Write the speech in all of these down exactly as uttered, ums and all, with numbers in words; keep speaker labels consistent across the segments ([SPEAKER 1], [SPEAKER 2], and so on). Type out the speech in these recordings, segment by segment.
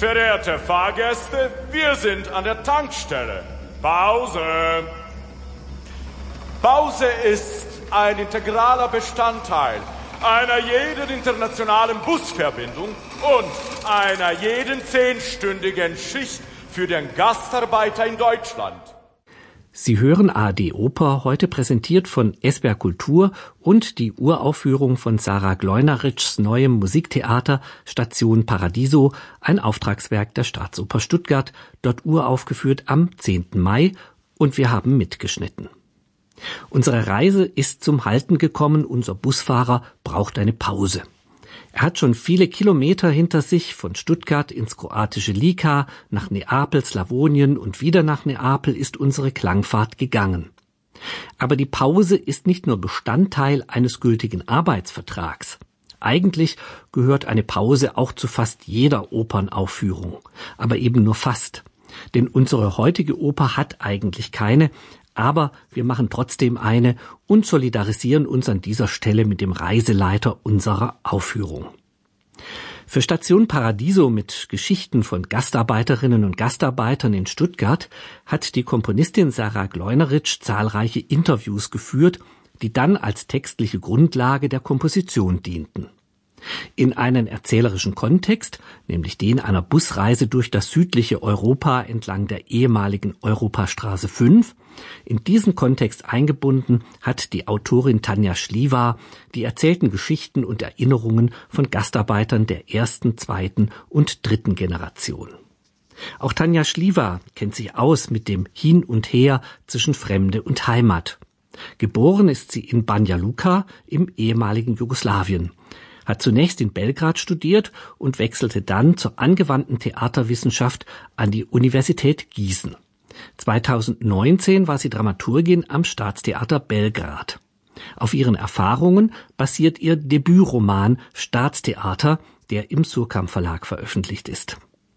[SPEAKER 1] Verehrte Fahrgäste, wir sind an der Tankstelle. Pause. Pause ist ein integraler Bestandteil einer jeden internationalen Busverbindung und einer jeden zehnstündigen Schicht für den Gastarbeiter in Deutschland.
[SPEAKER 2] Sie hören A R D Oper, heute präsentiert von SWR Kultur und die Uraufführung von Sarah Gleuneritschs neuem Musiktheater Station Paradiso, ein Auftragswerk der Staatsoper Stuttgart, dort uraufgeführt am zehnten Mai, und wir haben mitgeschnitten. Unsere Reise ist zum Halten gekommen, unser Busfahrer braucht eine Pause. Er hat schon viele Kilometer hinter sich, von Stuttgart ins kroatische Lika, nach Neapel, Slawonien und wieder nach Neapel ist unsere Klangfahrt gegangen. Aber die Pause ist nicht nur Bestandteil eines gültigen Arbeitsvertrags. Eigentlich gehört eine Pause auch zu fast jeder Opernaufführung, aber eben nur fast. Denn unsere heutige Oper hat eigentlich keine, aber wir machen trotzdem eine und solidarisieren uns an dieser Stelle mit dem Reiseleiter unserer Aufführung. Für Station Paradiso mit Geschichten von Gastarbeiterinnen und Gastarbeitern in Stuttgart hat die Komponistin Sarah Gleuneritsch zahlreiche Interviews geführt, die dann als textliche Grundlage der Komposition dienten. In einen erzählerischen Kontext, nämlich den einer Busreise durch das südliche Europa entlang der ehemaligen Europastraße fünf, in diesen Kontext eingebunden, hat die Autorin Tanja Schliwa die erzählten Geschichten und Erinnerungen von Gastarbeitern der ersten, zweiten und dritten Generation. Auch Tanja Schliwa kennt sich aus mit dem Hin und Her zwischen Fremde und Heimat. Geboren ist sie in Banja Luka im ehemaligen Jugoslawien, hat zunächst in Belgrad studiert und wechselte dann zur angewandten Theaterwissenschaft an die Universität Gießen. zweitausendneunzehn war sie Dramaturgin am Staatstheater Belgrad. Auf ihren Erfahrungen basiert ihr Debütroman Staatstheater, der im Surkamp Verlag veröffentlicht ist.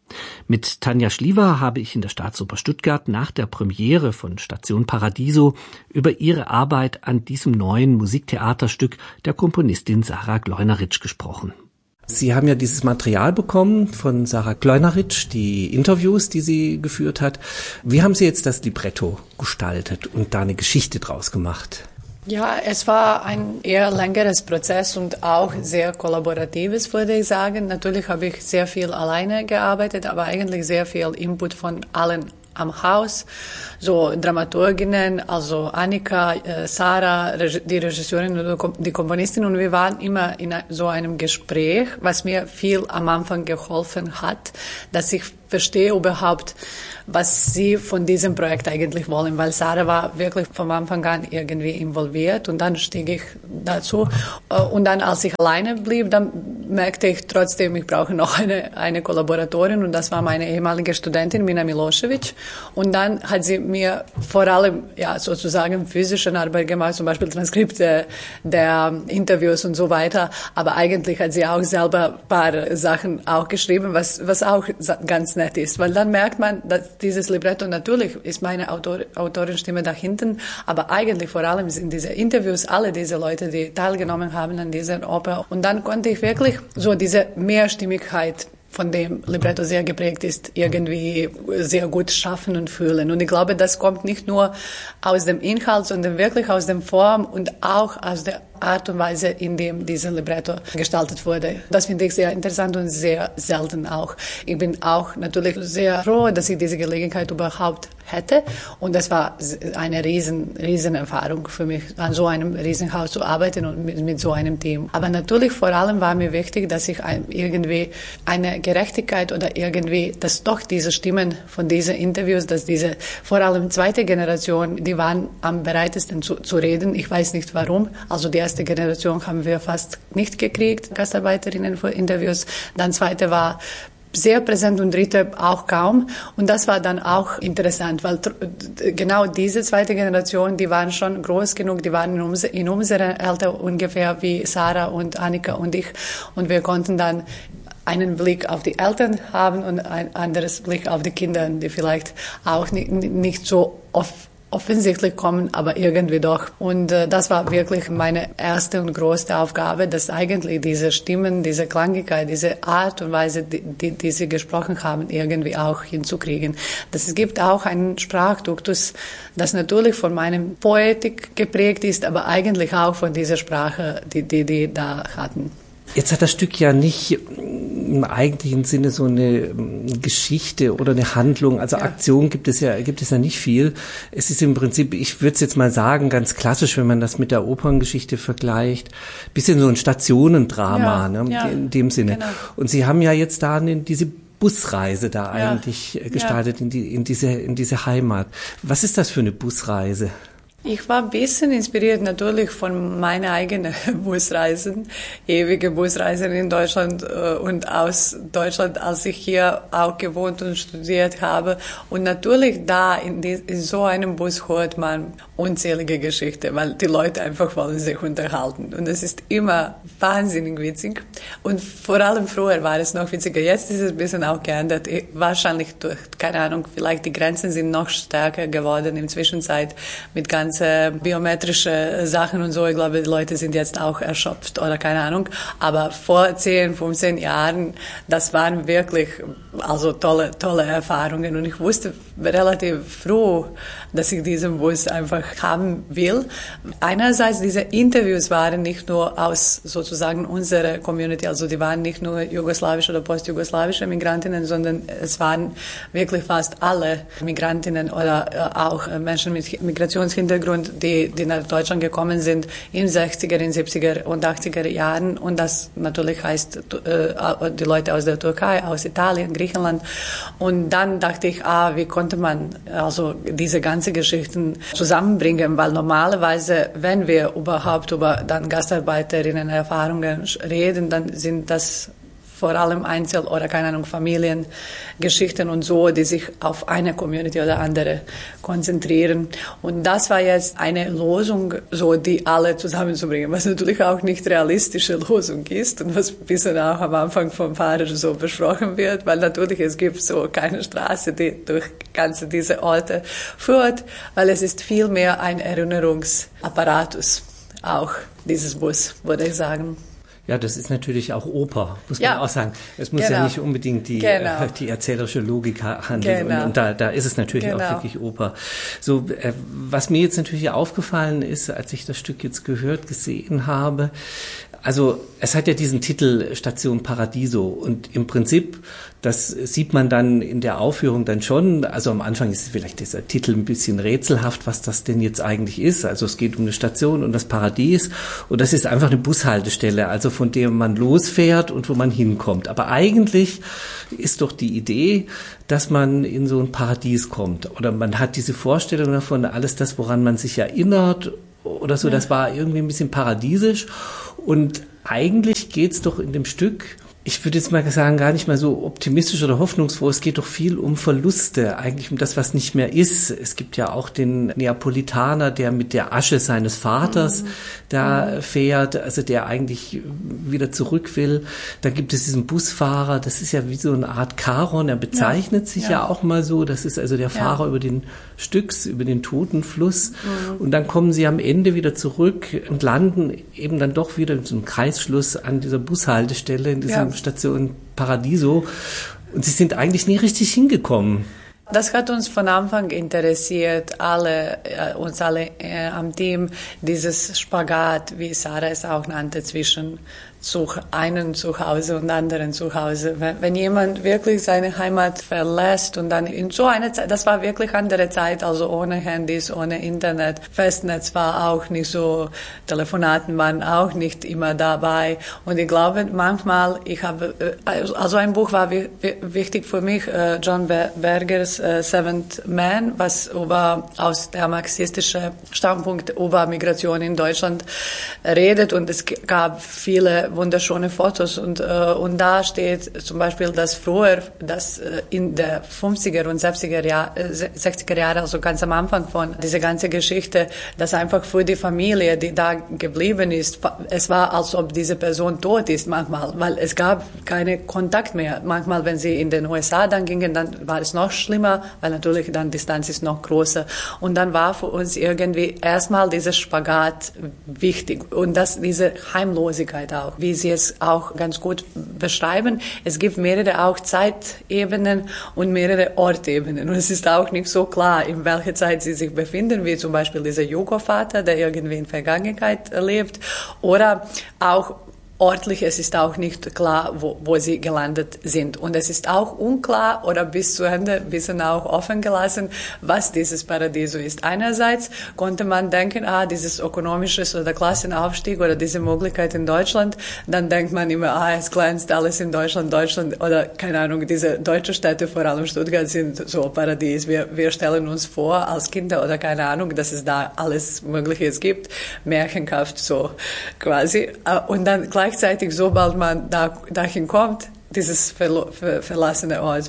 [SPEAKER 2] Mit Tanja Schliwa habe ich in der Staatsoper Stuttgart nach der Premiere von Station Paradiso über ihre Arbeit an diesem neuen Musiktheaterstück der Komponistin Sarah Gleuneritsch gesprochen.
[SPEAKER 3] Sie haben ja dieses Material bekommen von Sarah Gleuneritsch, die Interviews, die sie geführt hat. Wie haben Sie jetzt das Libretto gestaltet und da eine Geschichte draus gemacht?
[SPEAKER 4] Ja, es war ein eher längeres Prozess und auch sehr kollaboratives, würde ich sagen. Natürlich habe ich sehr viel alleine gearbeitet, aber eigentlich sehr viel Input von allen am Haus, so Dramaturginnen, also Annika, äh, Sarah, die Regisseurin und die Komponistin, und wir waren immer in so einem Gespräch, was mir viel am Anfang geholfen hat, dass ich verstehe überhaupt, was sie von diesem Projekt eigentlich wollen, weil Sarah war wirklich vom Anfang an irgendwie involviert und dann stieg ich dazu. Und dann, als ich alleine blieb, dann merkte ich trotzdem, ich brauche noch eine, eine Kollaboratorin, und das war meine ehemalige Studentin, Mina Milošević. Und dann hat sie mir vor allem, ja, sozusagen physische Arbeit gemacht, zum Beispiel Transkripte der Interviews und so weiter. Aber eigentlich hat sie auch selber ein paar Sachen auch geschrieben, was, was auch ganz nett ist, weil dann merkt man, dass dieses Libretto, natürlich ist meine Autor, Autorenstimme da hinten, aber eigentlich vor allem sind diese Interviews alle diese Leute, die teilgenommen haben an dieser Oper. Und dann konnte ich wirklich so diese Mehrstimmigkeit, von dem Libretto sehr geprägt ist, irgendwie sehr gut schaffen und fühlen. Und ich glaube, das kommt nicht nur aus dem Inhalt, sondern wirklich aus der Form und auch aus der Art und Weise, in dem dieses Libretto gestaltet wurde. Das finde ich sehr interessant und sehr selten auch. Ich bin auch natürlich sehr froh, dass ich diese Gelegenheit überhaupt hätte. Und das war eine riesen, riesen Erfahrung für mich, an so einem Riesenhaus zu arbeiten und mit, mit so einem Team. Aber natürlich vor allem war mir wichtig, dass ich ein, irgendwie eine Gerechtigkeit oder irgendwie, dass doch diese Stimmen von diesen Interviews, dass diese vor allem zweite Generation, die waren am bereitesten zu, zu reden. Ich weiß nicht warum. Also die erste Generation haben wir fast nicht gekriegt, Gastarbeiterinnen für Interviews. Dann zweite war sehr präsent und dritte auch kaum. Und das war dann auch interessant, weil genau diese zweite Generation, die waren schon groß genug, die waren in, uns, in unserem Alter ungefähr wie Sarah und Annika und ich. Und wir konnten dann einen Blick auf die Eltern haben und ein anderes Blick auf die Kinder, die vielleicht auch nicht, nicht so oft offensichtlich kommen, aber irgendwie doch. Und äh, das war wirklich meine erste und größte Aufgabe, dass eigentlich diese Stimmen, diese Klangigkeit, diese Art und Weise, die, die, die sie gesprochen haben, irgendwie auch hinzukriegen. Dass es gibt auch einen Sprachduktus, das natürlich von meinem Poetik geprägt ist, aber eigentlich auch von dieser Sprache, die die, die da hatten.
[SPEAKER 3] Jetzt hat das Stück ja nicht im eigentlichen Sinne so eine Geschichte oder eine Handlung, also ja. Aktion gibt es ja gibt es ja nicht viel. Es ist im Prinzip, ich würde es jetzt mal sagen, ganz klassisch, wenn man das mit der Operngeschichte vergleicht, bisschen so ein Stationendrama, ja, ne, ja, in dem Sinne. Genau. Und Sie haben ja jetzt da diese Busreise da ja, eigentlich gestartet ja. in die in diese in diese Heimat. Was ist das für eine Busreise?
[SPEAKER 4] Ich war ein bisschen inspiriert natürlich von meinen eigenen Busreisen, ewige Busreisen in Deutschland und aus Deutschland, als ich hier auch gewohnt und studiert habe. Und natürlich da in, die, in so einem Bus hört man unzählige Geschichten, weil die Leute einfach wollen sich unterhalten. Und es ist immer wahnsinnig witzig. Und vor allem früher war es noch witziger. Jetzt ist es ein bisschen auch geändert. Wahrscheinlich durch, keine Ahnung, vielleicht die Grenzen sind noch stärker geworden in der Zwischenzeit mit ganz biometrische Sachen und so. Ich glaube, die Leute sind jetzt auch erschöpft oder keine Ahnung. Aber vor zehn, fünfzehn Jahren, das waren wirklich also tolle, tolle Erfahrungen. Und ich wusste relativ früh, dass ich diesen Bus einfach haben will. Einerseits, diese Interviews waren nicht nur aus sozusagen unserer Community, also die waren nicht nur jugoslawische oder postjugoslawische Migrantinnen, sondern es waren wirklich fast alle Migrantinnen oder auch Menschen mit Migrationshintergrund, die, die nach Deutschland gekommen sind in sechziger, in siebziger und achtziger Jahren. Und das natürlich heißt äh, die Leute aus der Türkei, aus Italien, Griechenland. Und dann dachte ich, ah, wie konnte man also diese ganze Geschichten zusammenbringen? Weil normalerweise, wenn wir überhaupt über dann Gastarbeiterinnen Erfahrungen reden, dann sind das vor allem Einzel- oder, keine Ahnung, Familiengeschichten und so, die sich auf eine Community oder andere konzentrieren. Und das war jetzt eine Lösung, so die alle zusammenzubringen, was natürlich auch nicht realistische Lösung ist und was ein bisschen auch am Anfang vom Fahrer so besprochen wird, weil natürlich es gibt so keine Straße, die durch ganze diese Orte führt, weil es ist viel mehr ein Erinnerungsapparatus, auch dieses Bus, würde ich sagen.
[SPEAKER 3] Ja, das ist natürlich auch Oper, muss
[SPEAKER 4] ja,
[SPEAKER 3] man auch sagen. Es muss
[SPEAKER 4] genau.
[SPEAKER 3] ja nicht unbedingt die,
[SPEAKER 4] genau.
[SPEAKER 3] äh, die erzählerische Logik handeln.
[SPEAKER 4] Genau.
[SPEAKER 3] Und, und da, da ist es natürlich
[SPEAKER 4] genau.
[SPEAKER 3] auch wirklich Oper. So, äh, was mir jetzt natürlich aufgefallen ist, als ich das Stück jetzt gehört, gesehen habe, also es hat ja diesen Titel Station Paradiso und im Prinzip, das sieht man dann in der Aufführung dann schon, also am Anfang ist vielleicht dieser Titel ein bisschen rätselhaft, was das denn jetzt eigentlich ist. Also es geht um eine Station und das Paradies und das ist einfach eine Bushaltestelle, also von der man losfährt und wo man hinkommt. Aber eigentlich ist doch die Idee, dass man in so ein Paradies kommt oder man hat diese Vorstellung davon, alles das, woran man sich erinnert oder so, ja. Das war irgendwie ein bisschen paradiesisch und eigentlich geht's doch in dem Stück, ich würde jetzt mal sagen, gar nicht mal so optimistisch oder hoffnungsfroh. Es geht doch viel um Verluste, eigentlich um das, was nicht mehr ist. Es gibt ja auch den Neapolitaner, der mit der Asche seines Vaters mhm. da mhm. fährt, also der eigentlich wieder zurück will. Da gibt es diesen Busfahrer, das ist ja wie so eine Art Charon, er bezeichnet ja. sich ja. ja auch mal so. Das ist also der Fahrer ja. über den Styx, über den Totenfluss. Mhm. Und dann kommen sie am Ende wieder zurück und landen eben dann doch wieder in so einem Kreisschluss an dieser Bushaltestelle, in diesem ja. Station Paradiso. Und sie sind eigentlich nie richtig hingekommen.
[SPEAKER 4] Das hat uns von Anfang interessiert, alle, äh, uns alle äh, am Team, dieses Spagat, wie Sarah es auch nannte, zwischen zu einem Zuhause und anderen Zuhause. Wenn, wenn jemand wirklich seine Heimat verlässt und dann in so einer Zeit, das war wirklich andere Zeit, also ohne Handys, ohne Internet, Festnetz war auch nicht so, Telefonaten waren auch nicht immer dabei. Und ich glaube, manchmal, ich habe, also ein Buch war wichtig für mich, John Bergers Seventh Man, was über, aus der marxistischen Standpunkt über Migration in Deutschland redet. Und es gab viele wunderschöne Fotos und, äh, und da steht zum Beispiel, dass früher, dass äh, in der fünfziger und sechziger Jahre, sechziger Jahre, also ganz am Anfang von dieser ganzen Geschichte, dass einfach für die Familie, die da geblieben ist, es war, als ob diese Person tot ist manchmal, weil es gab keinen Kontakt mehr. Manchmal, wenn sie in den U S A dann gingen, dann war es noch schlimmer, weil natürlich dann die Distanz ist noch größer. Und dann war für uns irgendwie erstmal dieser Spagat wichtig und das, diese Heimlosigkeit auch, wie Sie es auch ganz gut beschreiben. Es gibt mehrere auch Zeitebenen und mehrere Ortebenen und es ist auch nicht so klar, in welcher Zeit Sie sich befinden, wie zum Beispiel dieser Jugo-Vater, der irgendwie in Vergangenheit lebt, oder auch ortlich, es ist auch nicht klar, wo, wo sie gelandet sind. Und es ist auch unklar oder bis zu Ende ein bisschen auch offen gelassen, was dieses Paradiso ist. Einerseits konnte man denken, ah, dieses ökonomische oder Klassenaufstieg oder diese Möglichkeit in Deutschland, dann denkt man immer, ah, es glänzt alles in Deutschland, Deutschland oder keine Ahnung, diese deutsche Städte, vor allem Stuttgart, sind so Paradies. Wir, wir stellen uns vor als Kinder oder keine Ahnung, dass es da alles Mögliche gibt, märchenhaft so quasi. Und dann gleichzeitig, sobald man da, dahin kommt, dieses ver, ver, verlassene Ort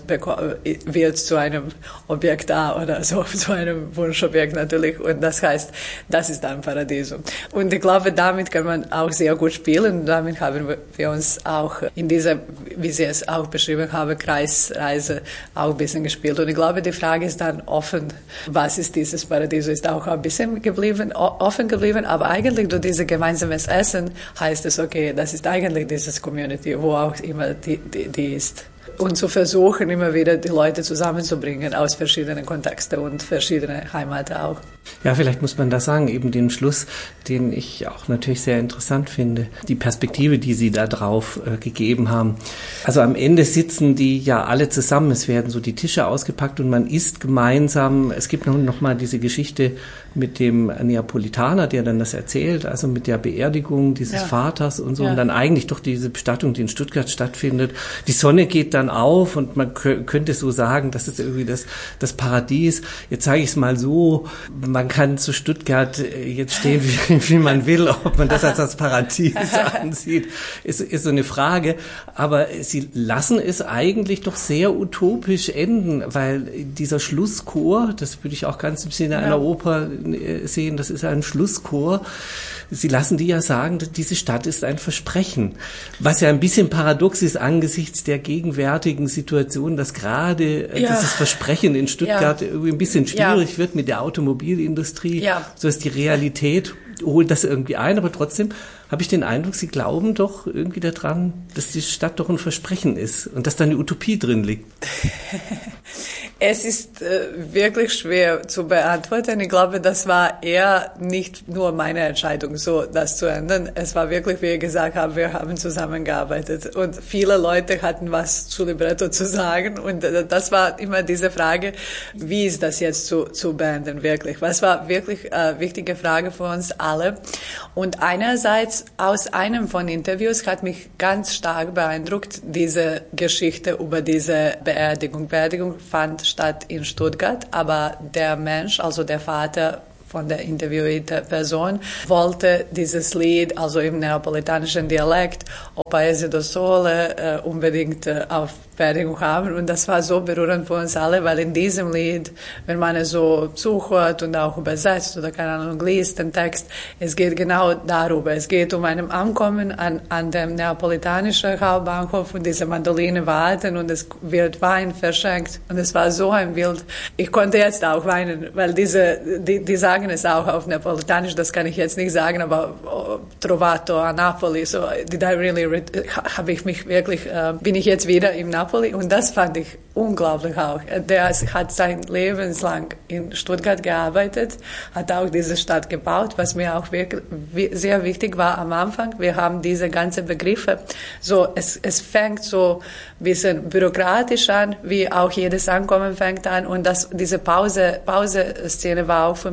[SPEAKER 4] wird zu einem Objekt da oder so, zu einem Wunschobjekt natürlich. Und das heißt, das ist dann Paradiso. Und ich glaube, damit kann man auch sehr gut spielen. Damit haben wir uns auch in dieser, wie Sie es auch beschrieben haben, Kreisreise auch ein bisschen gespielt. Und ich glaube, die Frage ist dann offen, was ist dieses Paradiso, ist auch ein bisschen geblieben, offen geblieben. Aber eigentlich durch dieses gemeinsames Essen heißt es, okay, das ist eigentlich dieses Community, wo auch immer die, die, die ist. Und zu versuchen, immer wieder die Leute zusammenzubringen aus verschiedenen Kontexten und verschiedenen Heimaten auch.
[SPEAKER 3] Ja, vielleicht muss man das sagen, eben den Schluss, den ich auch natürlich sehr interessant finde, die Perspektive, die Sie da drauf äh, gegeben haben. Also am Ende sitzen die ja alle zusammen, es werden so die Tische ausgepackt und man isst gemeinsam. Es gibt noch, noch mal diese Geschichte mit dem Neapolitaner, der dann das erzählt, also mit der Beerdigung dieses ja. Vaters und so ja. und dann eigentlich doch diese Bestattung, die in Stuttgart stattfindet. Die Sonne geht dann auf und man k- könnte so sagen, das ist irgendwie das, das Paradies. Jetzt sage ich es mal so, man kann zu Stuttgart jetzt stehen, wie, wie man will, ob man das als das Paradies ansieht, ist, ist so eine Frage. Aber sie lassen es eigentlich doch sehr utopisch enden, weil dieser Schlusschor, das würde ich auch ganz im Sinne ja. einer Oper sehen, das ist ein Schlusschor. Sie lassen die ja sagen, diese Stadt ist ein Versprechen. Was ja ein bisschen paradox ist angesichts der gegenwärtigen Situation, dass gerade ja. dieses Versprechen in Stuttgart ja. irgendwie ein bisschen schwierig ja. wird mit der Automobilindustrie. Ja. So ist die Realität, holt das irgendwie ein, aber trotzdem habe ich den Eindruck, Sie glauben doch irgendwie daran, dass die Stadt doch ein Versprechen ist und dass da eine Utopie drin liegt.
[SPEAKER 4] Es ist äh, wirklich schwer zu beantworten. Ich glaube, das war eher nicht nur meine Entscheidung, so das zu ändern. Es war wirklich, wie ich gesagt habe, wir haben zusammengearbeitet und viele Leute hatten was zu Libretto zu sagen und äh, das war immer diese Frage, wie ist das jetzt zu, zu beenden wirklich? Was war wirklich eine äh, wichtige Frage für uns alle? Und einerseits aus einem von Interviews hat mich ganz stark beeindruckt diese Geschichte über diese Beerdigung. Beerdigung fand statt in Stuttgart, aber der Mensch, also der Vater von der interviewten Person, wollte dieses Lied, also im neapolitanischen Dialekt, O Paese do Sole, äh, unbedingt äh, auf Beerdigung haben. Und das war so berührend für uns alle, weil in diesem Lied, wenn man es so zuhört und auch übersetzt oder keine Ahnung liest, den Text, es geht genau darüber. Es geht um ein Ankommen an, an dem neapolitanischen Hauptbahnhof und diese Mandoline warten und es wird Wein verschenkt. Und es war so ein Bild. Ich konnte jetzt auch weinen, weil diese, die, die sagen es auch auf Neapolitanisch, das kann ich jetzt nicht sagen, aber oh, Trovato a Napoli, so did I really, habe ich mich wirklich, äh, bin ich jetzt wieder im Napoli. Und das fand ich unglaublich auch. Der hat sein Lebenslang in Stuttgart gearbeitet, hat auch diese Stadt gebaut, was mir auch wirklich sehr wichtig war am Anfang. Wir haben diese ganzen Begriffe. So, es, es fängt so ein bisschen bürokratisch an, wie auch jedes Ankommen fängt an. Und das, diese Pause, Pause-Szene war auch für mich wichtig.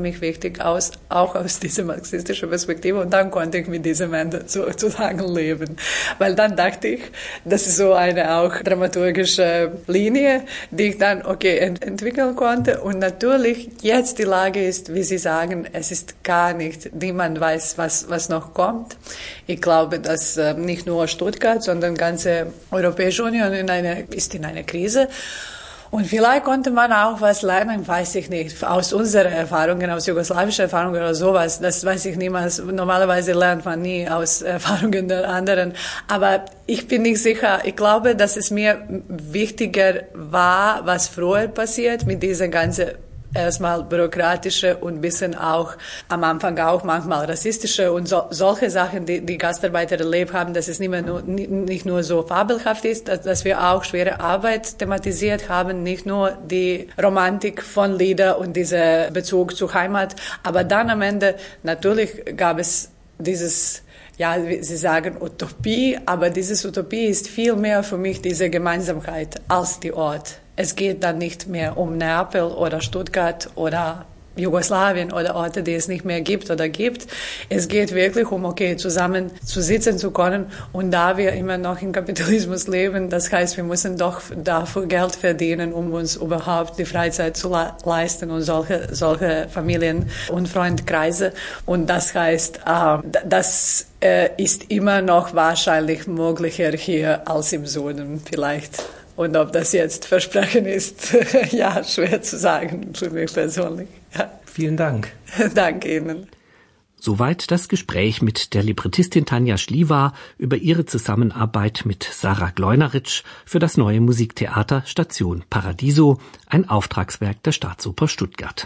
[SPEAKER 4] wichtig aus, auch aus dieser marxistischen Perspektive. Und dann konnte ich mit diesem Ende sozusagen leben. Weil dann dachte ich, das ist so eine auch dramaturgische Linie, die ich dann, okay, ent- entwickeln konnte. Und natürlich jetzt die Lage ist, wie Sie sagen, es ist gar nicht, niemand weiß, was, was noch kommt. Ich glaube, dass äh, nicht nur Stuttgart, sondern ganze Europäische Union in eine, ist in einer Krise. Und vielleicht konnte man auch was lernen, weiß ich nicht, aus unseren Erfahrungen, aus jugoslawischen Erfahrungen oder sowas. Das weiß ich niemals. Normalerweise lernt man nie aus Erfahrungen der anderen. Aber ich bin nicht sicher. Ich glaube, dass es mir wichtiger war, was früher passiert mit dieser ganzen erstmal bürokratische und ein bisschen auch am Anfang auch manchmal rassistische und so, solche Sachen, die die Gastarbeiter erlebt haben, dass es nicht, mehr nur, nicht nur so fabelhaft ist, dass, dass wir auch schwere Arbeit thematisiert haben, nicht nur die Romantik von Lieder und dieser Bezug zur Heimat, aber dann am Ende natürlich gab es dieses, ja, Sie sagen Utopie, aber diese Utopie ist viel mehr für mich diese Gemeinsamkeit als die Ort. Es geht dann nicht mehr um Neapel oder Stuttgart oder Jugoslawien oder Orte, die es nicht mehr gibt oder gibt. Es geht wirklich um, okay, zusammen zu sitzen zu können. Und da wir immer noch im Kapitalismus leben, das heißt, wir müssen doch dafür Geld verdienen, um uns überhaupt die Freizeit zu le- leisten und solche, solche Familien- und Freundkreise. Und das heißt, äh, das äh, ist immer noch wahrscheinlich möglicher hier als im Süden vielleicht. Und ob das jetzt Versprechen ist, ja, schwer zu sagen für mich persönlich. Ja.
[SPEAKER 3] Vielen Dank.
[SPEAKER 4] Danke Ihnen.
[SPEAKER 2] Soweit das Gespräch mit der Librettistin Tanja Schliewa über ihre Zusammenarbeit mit Sarah Gleunerich für das neue Musiktheater Station Paradiso, ein Auftragswerk der Staatsoper Stuttgart.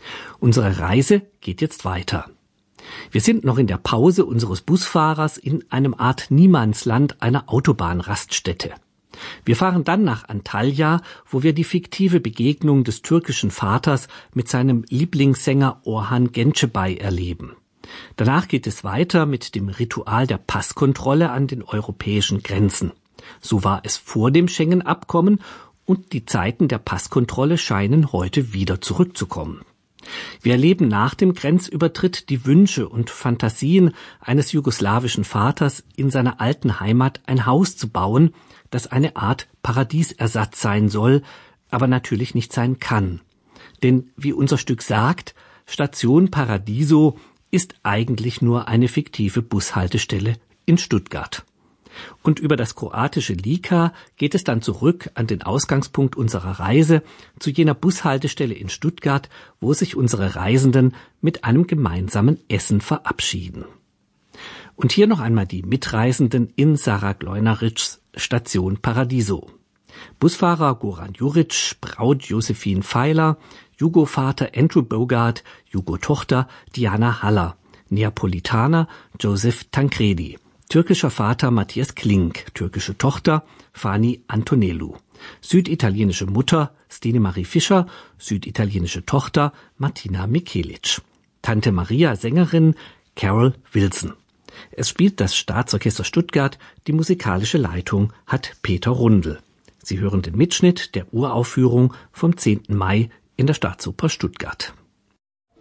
[SPEAKER 2] Unsere Reise geht jetzt weiter. Wir sind noch in der Pause unseres Busfahrers in einem Art Niemandsland einer Autobahnraststätte. Wir fahren dann nach Antalya, wo wir die fiktive Begegnung des türkischen Vaters mit seinem Lieblingssänger Orhan Gencebay erleben. Danach geht es weiter mit dem Ritual der Passkontrolle an den europäischen Grenzen. So war es vor dem Schengen-Abkommen und die Zeiten der Passkontrolle scheinen heute wieder zurückzukommen. Wir erleben nach dem Grenzübertritt die Wünsche und Fantasien eines jugoslawischen Vaters, in seiner alten Heimat ein Haus zu bauen, das eine Art Paradiesersatz sein soll, aber natürlich nicht sein kann. Denn, wie unser Stück sagt, Station Paradiso ist eigentlich nur eine fiktive Bushaltestelle in Stuttgart. Und über das kroatische Lika geht es dann zurück an den Ausgangspunkt unserer Reise, zu jener Bushaltestelle in Stuttgart, wo sich unsere Reisenden mit einem gemeinsamen Essen verabschieden. Und hier noch einmal die Mitreisenden in Sarah Gleunerich Station Paradiso. Busfahrer Goran Juric, Braut Josephine Pfeiler, Jugo-Vater Andrew Bogart, Jugo-Tochter Diana Haller, Neapolitaner Joseph Tancredi, türkischer Vater Matthias Klink, türkische Tochter Fani Antonellu, süditalienische Mutter Stine Marie Fischer, süditalienische Tochter Martina Michelic, Tante Maria Sängerin Carol Wilson. Es spielt das Staatsorchester Stuttgart, die musikalische Leitung hat Peter Rundel. Sie hören den Mitschnitt der Uraufführung vom zehnten Mai in der Staatsoper Stuttgart.